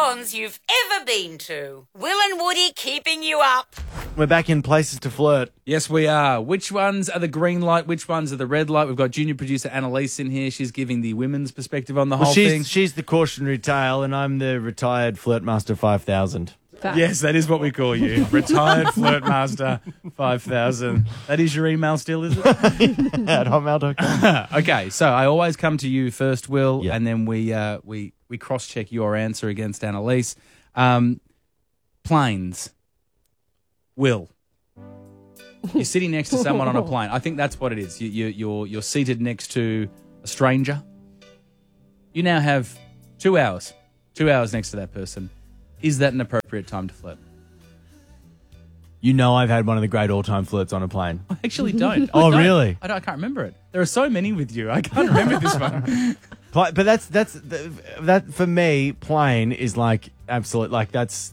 cons you've ever been to. Will and Woody keeping you up. We're back in places to flirt. Yes, we are. Which ones are the green light? Which ones are the red light? We've got junior producer Annalise in here. She's giving the women's perspective on the whole thing. She's the cautionary tale, and I'm the retired Flirtmaster 5000. Yes, that is what we call you. Retired Flirtmaster 5000. That is your email still, is it? At hotmail.com. Okay, so I always come to you first, Will, Yeah. and then we cross-check your answer against Annalise. Planes. Will. You're sitting next to someone on a plane. I think that's what it is. You're seated next to a stranger. You now have 2 hours. 2 hours next to that person. Is that an appropriate time to flirt? You know I've had one of the great all-time flirts on a plane. I actually don't. Oh, I don't. really? I can't remember it. There are so many with you. I can't remember this one. But that for me, plane is like absolute, like that's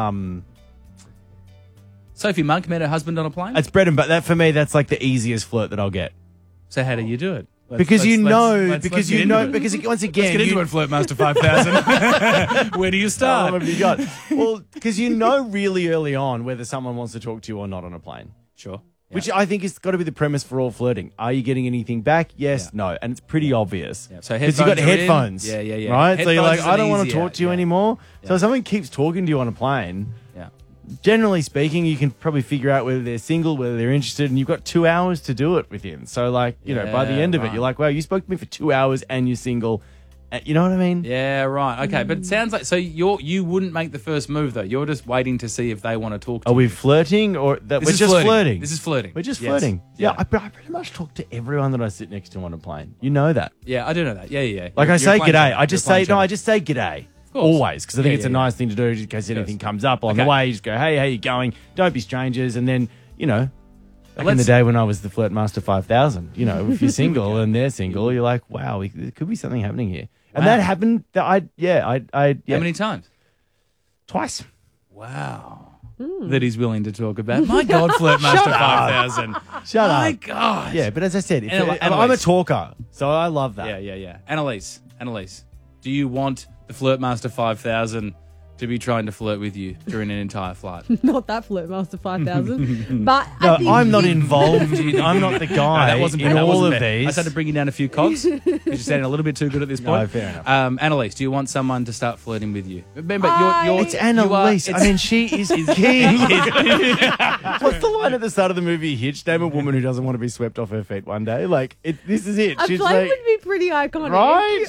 Sophie Monk met her husband on a plane? it's bread and butter. That for me, that's like the easiest flirt that I'll get. So how do you do it? Because once again, Let's get into it, Flirtmaster 5000. Where do you How start? long have you got? Well, because you know really early on whether someone wants to talk to you or not on a plane. Sure. Yeah. Which I think has got to be the premise for all flirting. Are you getting anything back? Yes, Yeah. no. And it's pretty obvious. Yeah. So Because you've got headphones are in. headphones. Yeah. Right? So you're like, Headphones is I don't an want to easy talk to you out, yeah. anymore. So Yeah. if someone keeps talking to you on a plane, Yeah. generally speaking, you can probably figure out whether they're single, whether they're interested, and you've got 2 hours to do it with him. So, like, you know, by the Yeah, end of it, right. you're like, wow, you spoke to me for 2 hours and you're single. You know what I mean? Yeah, right. Okay, but it sounds like you wouldn't make the first move though. You're just waiting to see if they want to talk to Are you. we flirting or that This we're is just flirting? This is flirting. We're just Yes. flirting. Yeah. I pretty much talk to everyone that I sit next to on a plane. You know that. Yeah, I do know that. Yeah. Like You're I say a plane g'day. chatter. I just You're a say plane no. I chatter. just say g'day. course. Always, because I think Yeah, it's a yeah, nice thing to do in case anything comes up on Okay. the way. You just go, hey, how you going? Don't be strangers. And then, you know, back in Let's- the day when I was the Flirtmaster 5000, you know, if you're single and they're single, you're like, wow, there could be something happening here. And Wow. that happened. I How many times? twice. Wow. That he's willing to talk about. My God, Flirtmaster 5000. Shut My up. God. Yeah, but as I said, I'm a Annalise. talker, so I love that. Yeah. Annalise, do you want the Flirtmaster 5000 to be trying to flirt with you during an entire flight? Not that Flirtmaster 5000. But No, I think I'm not involved. I'm not the guy that wasn't in that all wasn't of fair. these. I just had to bring you down a few cogs because you're sounding a little bit too good at this No, point. fair enough. Annalise, do you want someone to start flirting with you? Remember, It's Annalise. I mean, she is keen. What's the line at the start of the movie Hitch? Name a woman who doesn't want to be swept off her feet one day. Like, this is it. a She's plane like, would be pretty iconic. Right?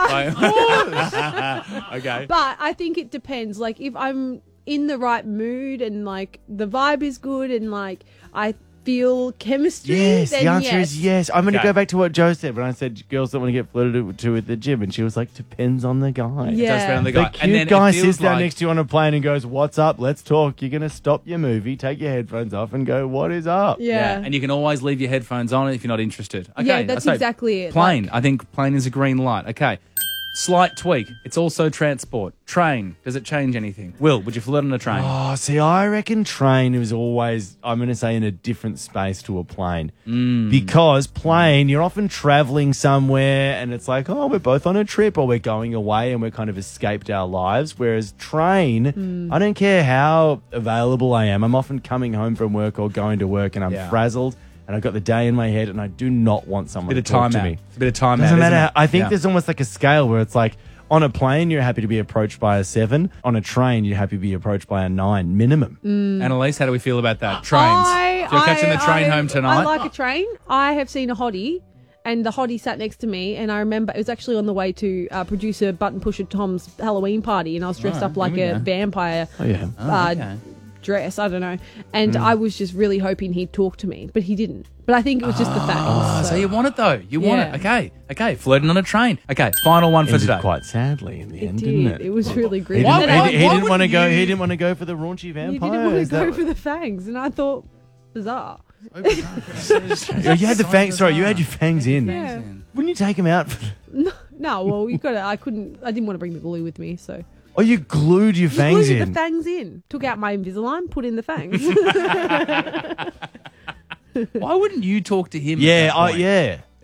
But, Okay. but I think it depends. Like, if I'm in the right mood and, like, the vibe is good and, like, I feel chemistry, yes, then the answer yes. is yes. I'm going to Okay. go back to what Joe said when I said girls don't want to get flirted to at the gym. And she was like, depends on the guy. Yeah. Does depend on the The guy. cute And then guy it feels sits down like- next to you on a plane and goes, what's up? Let's talk. You're going to stop your movie, take your headphones off and go, what is up? Yeah. And you can always leave your headphones on if you're not interested. Okay, Yeah, that's I say exactly it. Plane. I think plane is a green light. Okay. Slight tweak. It's also transport. Train. Does it change anything? Will, would you flirt on a train? Oh, see, I reckon train is always, I'm going to say, in a different space to a plane. Because plane, you're often traveling somewhere and it's like, oh, we're both on a trip or we're going away and we're kind of escaped our lives. Whereas train, I don't care how available I am. I'm often coming home from work or going to work and I'm Yeah. frazzled and I've got the day in my head and I do not want someone Bit of to talk time to out. me. It's a bit of time out. Doesn't isn't matter. it? I think Yeah. there's almost like a scale where it's like on a plane, you're happy to be approached by a 7. On a train, you're happy to be approached by a 9 minimum. Annalise, how do we feel about that? Trains. If you're catching the train home tonight. I like a train. I have seen a hottie, and the hottie sat next to me, and I remember it was actually on the way to producer Button Pusher Tom's Halloween party, and I was dressed up like a vampire Oh, yeah. okay. dress. I don't know. And I was just really hoping he'd talk to me, but he didn't. But I think it was just the fact. Oh, so you want it though. You want Yeah. it. Okay. Flirting on a train. Okay, final one for Ended today. quite sadly in the It end, did. didn't it? It was really He grim. didn't, And then he I- didn't want to go. you- He didn't want to go for the raunchy he vampire. didn't want Is to go that- for the fangs, and I thought, bizarre. Oh, you had the fangs. Sorry, you had your fangs in. Yeah. Wouldn't you take them out? No, well, you got to. I couldn't. I didn't want to bring the glue with me, so Oh, you glued your fangs glued in. the fangs in. Took out my Invisalign, put in the fangs. Why wouldn't you talk to him? Yeah, at that point? yeah.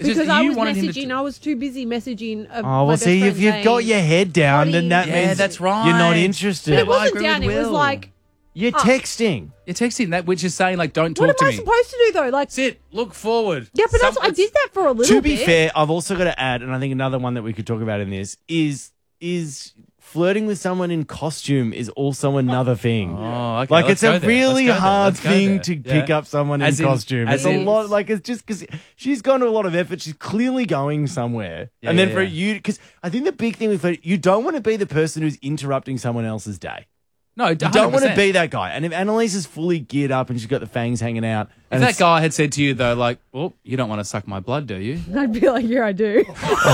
It's just Because I you was wanted him to- messaging. I was too busy messaging. Oh, my well, best see, friend if you've got saying, your head down, then that Yeah, means that's right. you're not interested. But it Well, I wasn't agree down. with It was Will. like, You're texting. You're texting that, which is saying, like, don't what talk to am I me. supposed to do though? Like, Sit, look forward. yeah, but I did that for a little To bit. be fair, I've also got to add, and I think another one that we could talk about in this is flirting with someone in costume is also another thing. Oh, okay. Like, let's it's go a there. really Let's go there. hard Let's go thing there. to Yeah. pick up someone As in in- costume. as It's a in- lot. Like, it's just because she's gone to a lot of effort. She's clearly going somewhere. Yeah, and then yeah, for yeah. you, because I think the big thing with flirt, you don't want to be the person who's interrupting someone else's day. No, You don't want to be that guy. And if Annalise is fully geared up and she's got the fangs hanging out, If and that it's- guy had said to you, though, like, well, you don't want to suck my blood, do you? I'd be like, yeah, I do.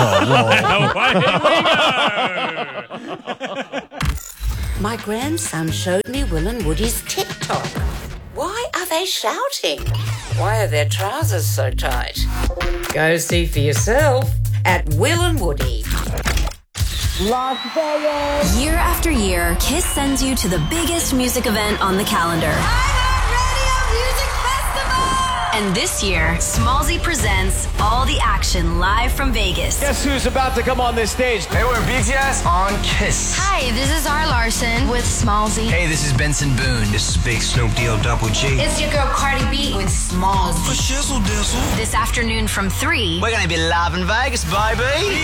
My grandson showed me Will and Woody's TikTok. Why are they shouting? Why are their trousers so tight? Go see for yourself at Will and Woody. Year after year, Kiss sends you to the biggest music event on the calendar. And this year, Smallzy presents all the action live from Vegas. Guess who's about to come on this stage? Hey, we're BTS on Kiss. Hi, this is R. Larson with Smallzy. Hey, this is Benson Boone. This is Big Snoop Deal Double G. It's your girl Cardi B with Smallzy. Shizzle Dizzle. This afternoon from 3, We're gonna be live in Vegas, baby.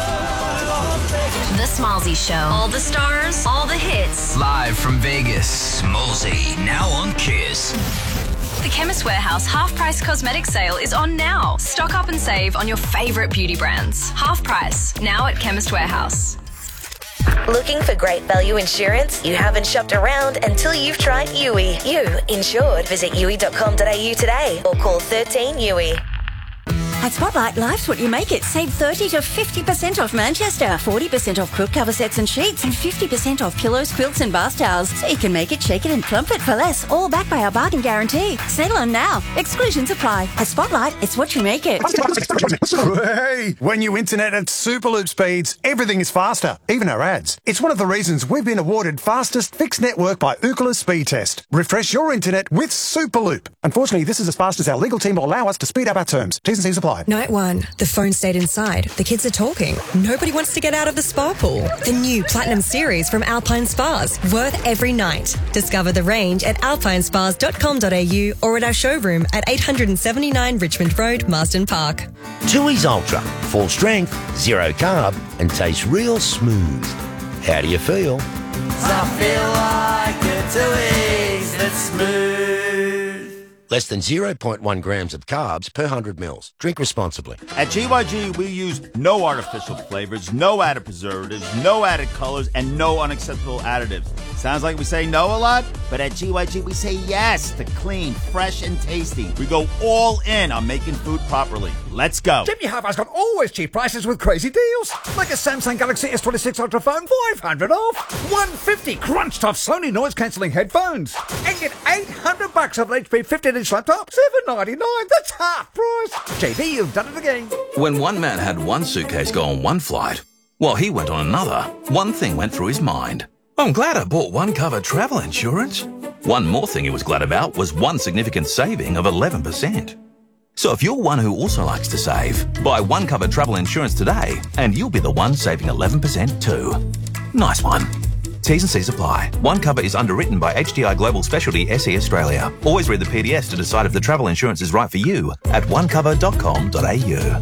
The Smallzy Show. All the stars, all the hits. Live from Vegas, Smallzy, now on Kiss. The Chemist Warehouse half-price cosmetic sale is on now. Stock up and save on your favorite beauty brands. Half price, now at Chemist Warehouse. Looking for great value insurance? You haven't shopped around until you've tried Yui. You insured. Visit yui.com.au today or call 13 Yui. At Spotlight, life's what you make it. Save 30 to 50% off Manchester, 40% off quilt cover sets and sheets, and 50% off pillows, quilts and bath towels. So you can make it, shake it and plump it for less, all backed by our bargain guarantee. Settle on now. Exclusions apply. At Spotlight, it's what you make it. Hey, when you internet at Superloop speeds, everything is faster, even our ads. It's one of the reasons we've been awarded fastest fixed network by Ookla Speed Test. Refresh your internet with Superloop. Unfortunately, this is as fast as our legal team will allow us to speed up our terms. T's and C's apply. Night 1. The phone stayed inside. The kids are talking. Nobody wants to get out of the spa pool. The new Platinum Series from Alpine Spas. Worth every night. Discover the range at alpinespas.com.au or at our showroom at 879 Richmond Road, Marsden Park. Tooheys Ultra. Full strength, zero carb, and tastes real smooth. How do you feel? I feel like a Tooheys that's smooth. Less than 0.1 grams of carbs per 100 mils. Drink responsibly. At GYG, we use no artificial flavors, no added preservatives, no added colors, and no unacceptable additives. Sounds like we say no a lot, but at GYG, we say yes to clean, fresh, and tasty. We go all in on making food properly. Let's go. Jimmy Harper's got always cheap prices with crazy deals. Like a Samsung Galaxy S26 Ultra phone, $500 off. $150 crunched off Sony noise-cancelling headphones. And get $800 off an HP 15-inch laptop, $799. That's half price. JD, you've done it again. When one man had one suitcase go on one flight, while he went on another, one thing went through his mind. I'm glad I bought One Cover travel insurance. One more thing he was glad about was one significant saving of 11%. So if you're one who also likes to save, buy One Cover travel insurance today and you'll be the one saving 11% too. Nice one. T's and C's apply. One Cover is underwritten by HDI Global Specialty SE Australia. Always read the PDS to decide if the travel insurance is right for you at onecover.com.au.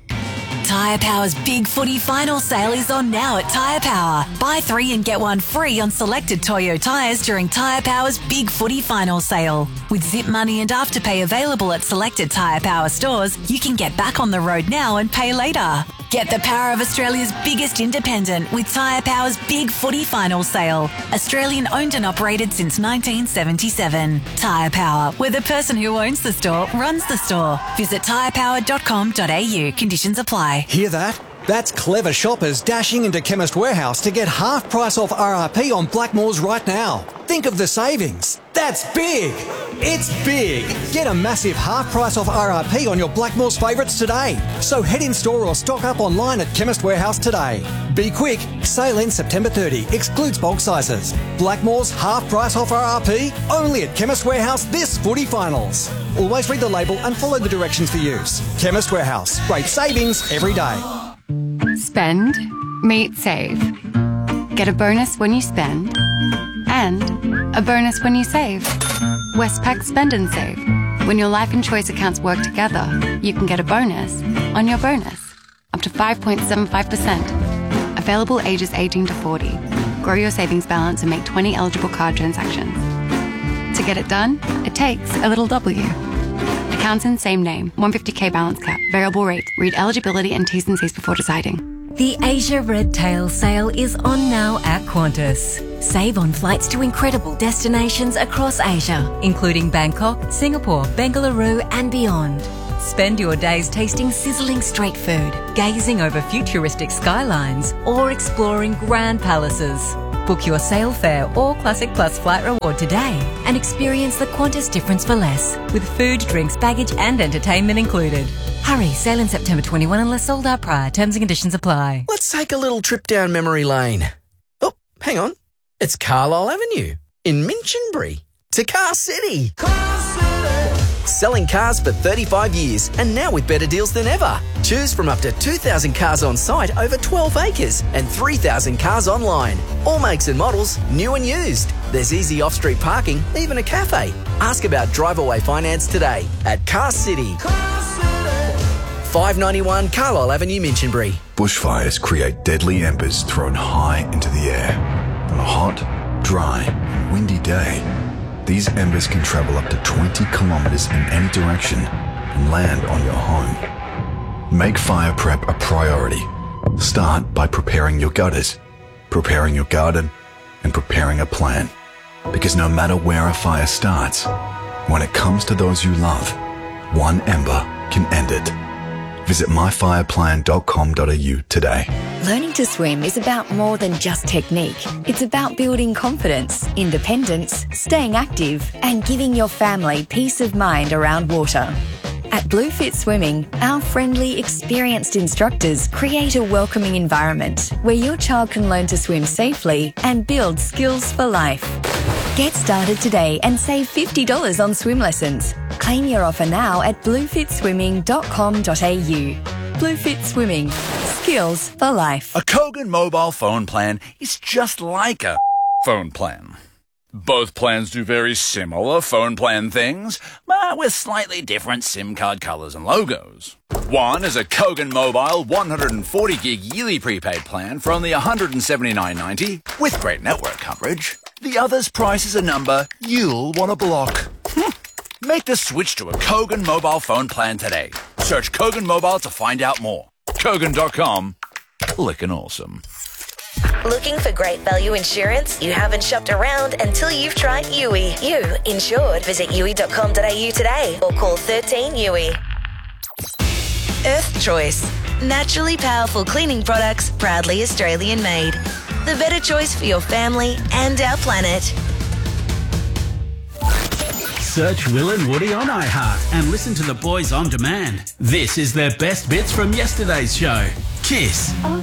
Tyre Power's Big Footy Final Sale is on now at Tyre Power. Buy 3 and get 1 free on selected Toyo tyres during Tyre Power's Big Footy Final Sale. With Zip Money and Afterpay available at selected Tyre Power stores, you can get back on the road now and pay later. Get the power of Australia's biggest independent with Tyre Power's Big Footy Final Sale. Australian owned and operated since 1977. Tyre Power, where the person who owns the store runs the store. Visit tyrepower.com.au. Conditions apply. Hear that? That's clever shoppers dashing into Chemist Warehouse to get half price off RRP on Blackmores right now. Think of the savings. That's big. It's big. Get a massive half price off RRP on your Blackmores favourites today. So head in store or stock up online at Chemist Warehouse today. Be quick. Sale ends September 30. Excludes bulk sizes. Blackmores half price off RRP only at Chemist Warehouse this footy finals. Always read the label and follow the directions for use. Chemist Warehouse. Great savings every day. Spend, meet, save. Get a bonus when you spend and a bonus when you save. Westpac Spend and Save. When your life and choice accounts work together, you can get a bonus on your bonus. Up to 5.75%. Available ages 18 to 40. Grow your savings balance and make 20 eligible card transactions. To get it done, it takes a little W. Accounts in same name. 150k balance cap. Variable rate. Read eligibility and T's and C's before deciding. The Asia Red Tail sale is on now at Qantas. Save on flights to incredible destinations across Asia, including Bangkok, Singapore, Bengaluru and beyond. Spend your days tasting sizzling street food, gazing over futuristic skylines, or exploring grand palaces. Book your sail fare or Classic Plus flight reward today and experience the Qantas difference for less, with food, drinks, baggage and entertainment included. Hurry, sale in September 21 unless sold out prior. Terms and conditions apply. Let's take a little trip down memory lane. Oh, hang on. It's Carlisle Avenue in Minchinbury to Car City. Selling cars for 35 years and now with better deals than ever. Choose from up to 2,000 cars on site over 12 acres and 3,000 cars online. All makes and models, new and used. There's easy off-street parking, even a cafe. Ask about drive-away finance today at Car City. 591 Carlisle Avenue, Minchinbury. Bushfires create deadly embers thrown high into the air. On a hot, dry, and windy day, these embers can travel up to 20 kilometres in any direction and land on your home. Make fire prep a priority. Start by preparing your gutters, preparing your garden, and preparing a plan. Because no matter where a fire starts, when it comes to those you love, one ember can end it. Visit myfireplan.com.au today. Learning to swim is about more than just technique. It's about building confidence, independence, staying active, and giving your family peace of mind around water. At Bluefit Swimming, our friendly, experienced instructors create a welcoming environment where your child can learn to swim safely and build skills for life. Get started today and save $50 on swim lessons. Claim your offer now at bluefitswimming.com.au. Bluefit Swimming. Skills for life. A Kogan mobile phone plan is just like a phone plan. Both plans do very similar phone plan things, but with slightly different SIM card colours and logos. One is a Kogan Mobile 140 gig yearly prepaid plan for only $179.90 with great network coverage. The other's price is a number you'll want to block. Make the switch to a Kogan mobile phone plan today. Search Kogan Mobile to find out more. Kogan.com. Lickin' awesome. Looking for great value insurance? You haven't shopped around until you've tried Yui. You insured. Visit yui.com.au today or call 13 Yui. Earth Choice. Naturally powerful cleaning products, proudly Australian made. The better choice for your family and our planet. Search Will and Woody on iHeart and listen to the boys on demand. This is their best bits from yesterday's show. Kiss.